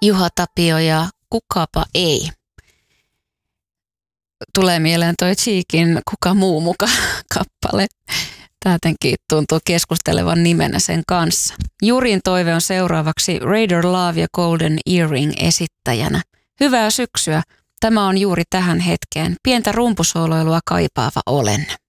Juha Tapio ja Kukapa ei. Tulee mieleen toi Cheekin Kuka muu muka kappale. Tämä jotenkin tuntuu keskustelevan nimenä sen kanssa. Jurin toive on seuraavaksi Raider Love ja Golden Earring esittäjänä. Hyvää syksyä. Tämä on juuri tähän hetkeen. Pientä rumpusooloilua kaipaava olen.